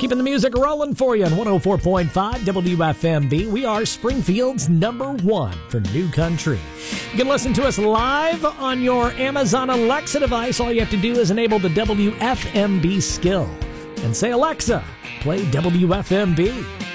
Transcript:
Keeping the music rolling for you on 104.5 WFMB. We are Springfield's #1 for new country. You can listen to us live on your Amazon Alexa device. All you have to do is enable the WFMB skill and say, Alexa, play WFMB.